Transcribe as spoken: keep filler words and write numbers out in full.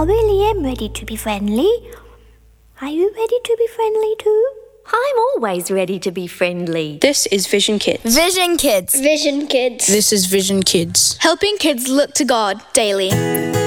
really am ready to be friendly. Are you ready to be friendly too? I'm always ready to be friendly. This is Vision Kids. Vision Kids. Vision Kids. This is Vision Kids. Helping kids look to God daily.